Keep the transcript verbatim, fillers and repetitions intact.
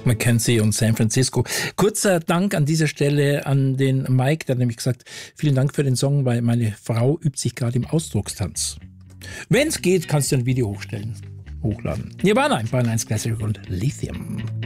Mackenzie und San Francisco. Kurzer Dank an dieser Stelle an den Mike, der hat nämlich gesagt, vielen Dank für den Song, weil meine Frau übt sich gerade im Ausdruckstanz. Wenn es geht, kannst du ein Video hochstellen, hochladen. Nirvana, Bayern eins Classic und Lithium.